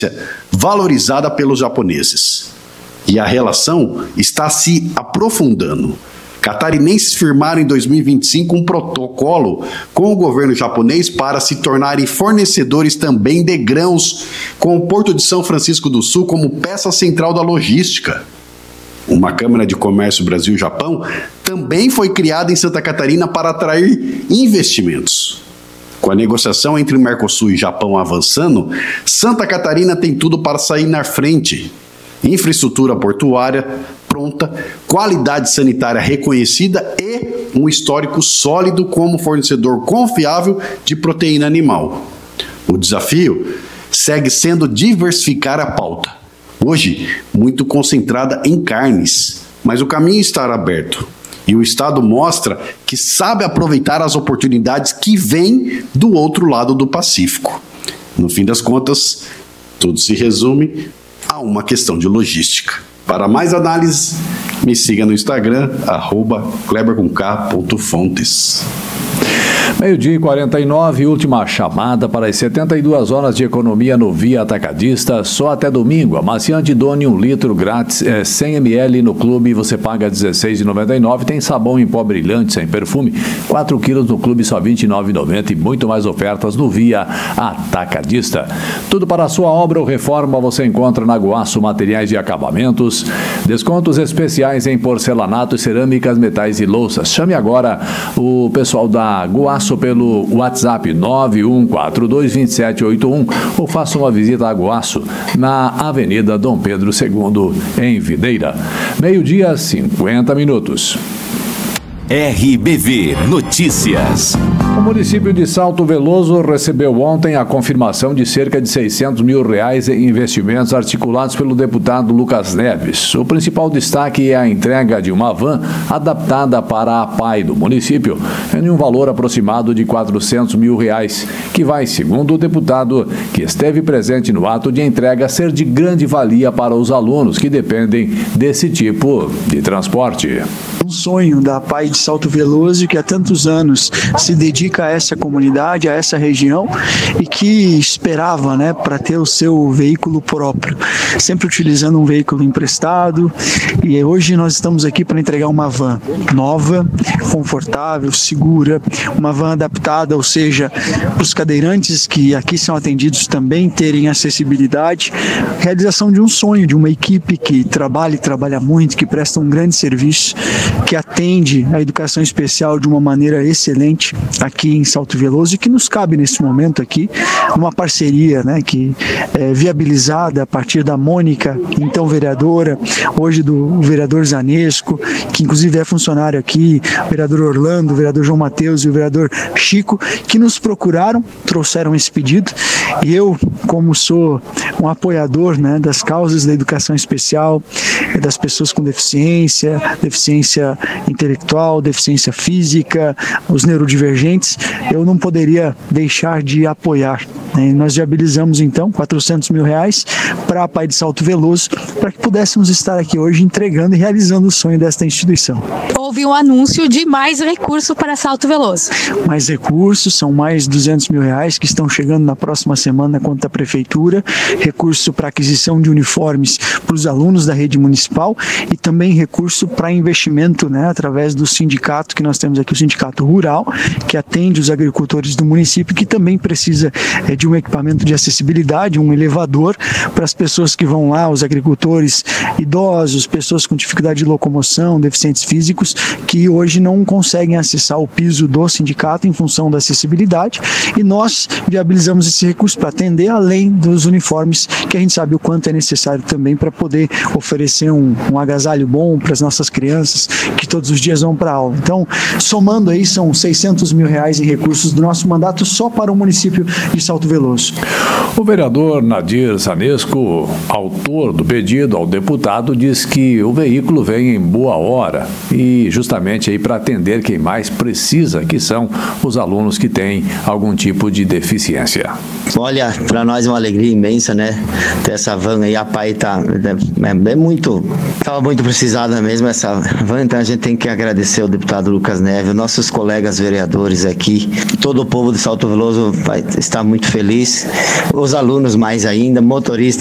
valorizada pelos japoneses. E a relação está se aprofundando. Catarinenses firmaram em 2025 um protocolo com o governo japonês para se tornarem fornecedores também de grãos, com o Porto de São Francisco do Sul como peça central da logística. Uma Câmara de Comércio Brasil-Japão também foi criada em Santa Catarina para atrair investimentos. Com a negociação entre Mercosul e Japão avançando, Santa Catarina tem tudo para sair na frente. Infraestrutura portuária pronta, qualidade sanitária reconhecida e um histórico sólido como fornecedor confiável de proteína animal. O desafio segue sendo diversificar a pauta. Hoje, muito concentrada em carnes, mas o caminho está aberto. E o Estado mostra que sabe aproveitar as oportunidades que vêm do outro lado do Pacífico. No fim das contas, tudo se resume a uma questão de logística. Para mais análises, me siga no Instagram, @kleber_fontes. 12h49, última chamada para as 72 horas de economia no Via Atacadista, só até domingo. Amaciante Doni 1 litro grátis, 100 ml no clube, você paga R$16,99. Tem sabão em pó brilhante sem perfume, 4 quilos no clube, só R$29,90 e muito mais ofertas no Via Atacadista. Tudo para a sua obra ou reforma você encontra na Guaço Materiais e Acabamentos. Descontos especiais em porcelanato, cerâmicas, metais e louças. Chame agora o pessoal da Guaço pelo WhatsApp 91422781 ou faça uma visita a Guaço na Avenida Dom Pedro II, em Videira. 12h50. RBV Notícias. O município de Salto Veloso recebeu ontem a confirmação de cerca de R$600 mil em investimentos articulados pelo deputado Lucas Neves. O principal destaque é a entrega de uma van adaptada para a PAI do município, em um valor aproximado de R$400 mil, que vai, segundo o deputado que esteve presente no ato de entrega, ser de grande valia para os alunos que dependem desse tipo de transporte. Um sonho da PAI de Salto Veloso, que há tantos anos se dedica a essa comunidade, a essa região, e que esperava, para ter o seu veículo próprio, sempre utilizando um veículo emprestado. E hoje nós estamos aqui para entregar uma van nova, confortável, segura, uma van adaptada, ou seja, para os cadeirantes que aqui são atendidos também terem acessibilidade, realização de um sonho de uma equipe que trabalha muito, que presta um grande serviço, que atende a educação especial de uma maneira excelente aqui em Salto Veloso, e que nos cabe nesse momento aqui uma parceria, que é viabilizada a partir da Mônica, então vereadora, hoje do vereador Zanesco, que inclusive é funcionário aqui, o vereador Orlando, o vereador João Mateus e o vereador Chico, que nos procuraram, trouxeram esse pedido, e eu, como sou um apoiador das causas da educação especial, das pessoas com deficiência intelectual, deficiência física, os neurodivergentes, eu não poderia deixar de apoiar. Nós viabilizamos então R$400 mil para a PAI de Salto Veloso, para que pudéssemos estar aqui hoje entregando e realizando o sonho desta instituição. Houve um anúncio de mais recursos para Salto Veloso. Mais recursos, são mais R$200 mil que estão chegando na próxima semana na conta da prefeitura, recurso para aquisição de uniformes para os alunos da rede municipal e também recurso para investimento, através do sindicato que nós temos aqui, o Sindicato Rural, que atende os agricultores do município, que também precisa de um equipamento de acessibilidade, um elevador para as pessoas que vão lá, os agricultores idosos, pessoas com dificuldade de locomoção, deficientes físicos, que hoje não conseguem acessar o piso do sindicato em função da acessibilidade, e nós viabilizamos esse recurso para atender, além dos uniformes, que a gente sabe o quanto é necessário também para poder oferecer um agasalho bom para as nossas crianças, que todos os dias vão para a aula. Então, somando aí, são R$600 mil em recursos do nosso mandato só para o município de Salto Veloso. O vereador Nadir Zanesco, autor do pedido, ao deputado, diz que o veículo vem em boa hora e justamente aí para atender quem mais precisa, que são os alunos que têm algum tipo de deficiência. Olha, para nós é uma alegria imensa, né? Ter essa van aí, a PAI estava muito precisada mesmo essa van, então a gente tem que agradecer ao deputado Lucas Neves, nossos colegas vereadores aqui, todo o povo de Salto Veloso vai estar muito feliz, os alunos mais ainda, motoristas